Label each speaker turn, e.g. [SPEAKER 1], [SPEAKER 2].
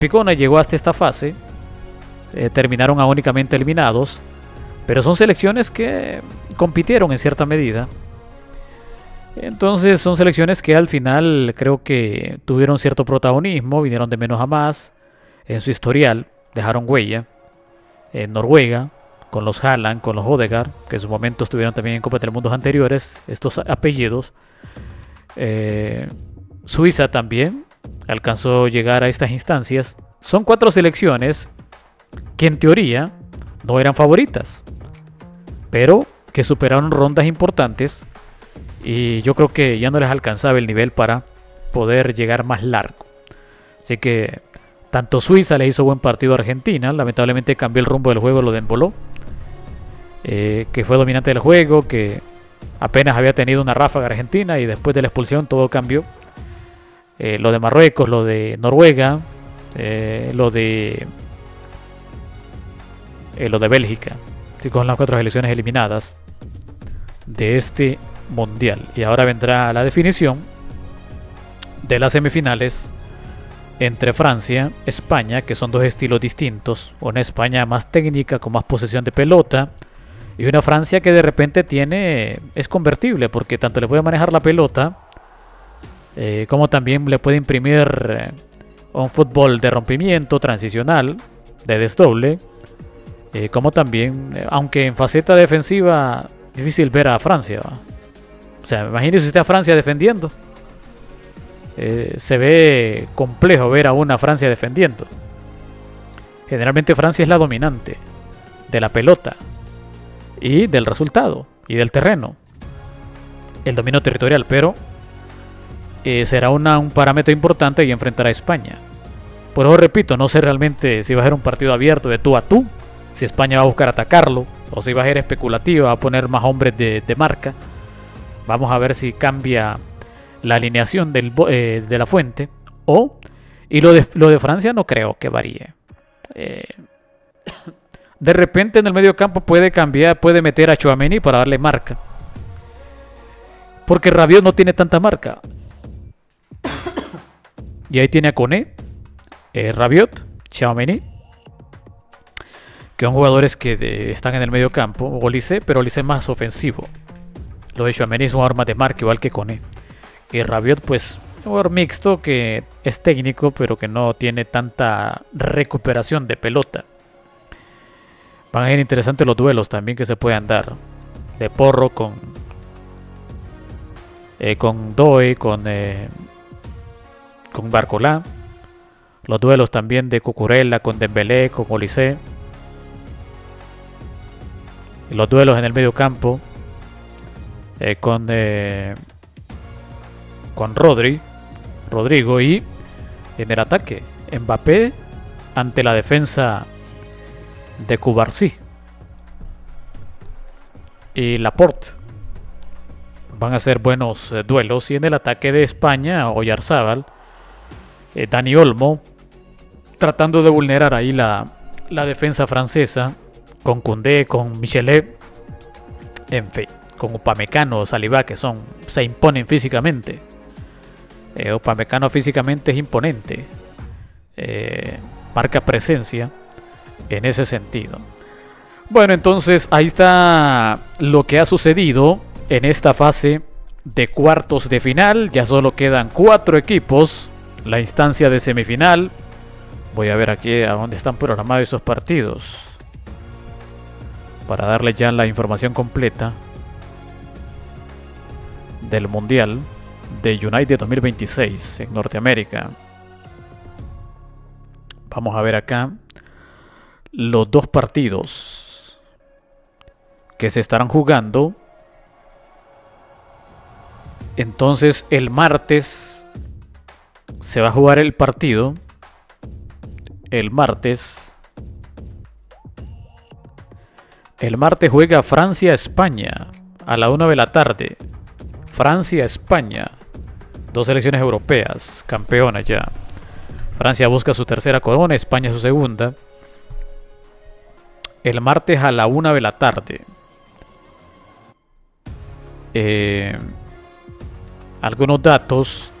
[SPEAKER 1] Picona llegó hasta esta fase, terminaron únicamente eliminados, pero son selecciones que compitieron en cierta medida. Entonces son selecciones que al final creo que tuvieron cierto protagonismo, vinieron de menos a más en su historial, dejaron huella. En Noruega, con los Haaland, con los Odegaard, que en su momento estuvieron también en Copa del Mundo anteriores, estos apellidos. Suiza también alcanzó a llegar a estas instancias. Son 4 selecciones que en teoría no eran favoritas, pero que superaron rondas importantes y yo creo que ya no les alcanzaba el nivel para poder llegar más largo. Así que tanto Suiza le hizo buen partido a Argentina, lamentablemente cambió el rumbo del juego lo de Embolo, que fue dominante del juego, que apenas había tenido una ráfaga Argentina y después de la expulsión todo cambió. Lo de Marruecos, lo de Noruega, lo de Bélgica, sí, con las 4 selecciones eliminadas de este mundial. Y ahora vendrá la definición de las semifinales entre Francia, España, que son 2 estilos distintos. Una España más técnica, con más posesión de pelota, y una Francia que de repente es convertible, porque tanto le puede manejar la pelota, como también le puede imprimir un fútbol de rompimiento, transicional, de desdoble, como también, aunque en faceta defensiva, difícil ver a Francia, ¿va? O sea, imagínese usted a Francia defendiendo. Se ve complejo ver a una Francia defendiendo. Generalmente Francia es la dominante de la pelota y del resultado y del terreno, el dominio territorial, pero será un parámetro importante y enfrentará a España. Por eso repito, no sé realmente si va a ser un partido abierto de tú a tú, si España va a buscar atacarlo o si va a ser especulativa, va a poner más hombres de marca. Vamos a ver si cambia la alineación de la fuente. Y lo de Francia no creo que varíe. De repente en el medio campo puede cambiar, puede meter a Tchouaméni para darle marca. Porque Rabiot no tiene tanta marca. Y ahí tiene a Koné, Rabiot, Tchouaméni, que son jugadores que están en el medio campo. Olise, pero Olise es más ofensivo. Lo de Tchouaméni es un arma de marca igual que Koné. Y Rabiot, pues, un jugador mixto que es técnico, pero que no tiene tanta recuperación de pelota. Van a ser interesantes los duelos también que se puedan dar. De Porro con Doe, con Barcolá. Los duelos también de Cucurella con Dembélé, con Olise. Los duelos en el medio campo con Rodrigo, y en el ataque Mbappé ante la defensa de Cubarsí y Laporte. Van a ser buenos duelos. Y en el ataque de España, Oyarzábal, Dani Olmo, tratando de vulnerar ahí la defensa francesa, con Koundé, con Michelet, en fin, con Upamecano, Saliba, que se imponen físicamente. Upamecano físicamente es imponente, marca presencia en ese sentido. Bueno, entonces ahí está lo que ha sucedido en esta fase de cuartos de final. Ya solo quedan 4 equipos, la instancia de semifinal. Voy a ver aquí a dónde están programados esos partidos para darle ya la información completa del Mundial de United 2026 en Norteamérica. Vamos a ver acá los 2 partidos que se estarán jugando. Entonces el martes se va a jugar el partido. El martes juega Francia-España a la 1 de la tarde. Francia-España, 2 selecciones europeas, campeonas ya. Francia busca su tercera corona, España su segunda. El martes a la 1 de la tarde. Algunos datos